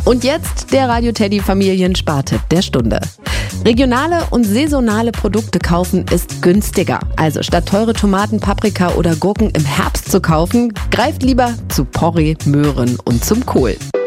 Und jetzt der Radio Teddy Familiensparte der Stunde. Regionale und saisonale Produkte kaufen ist günstiger. Also statt teure Tomaten, Paprika oder Gurken im Herbst zu kaufen, greift lieber zu Porree, Möhren und zum Kohl.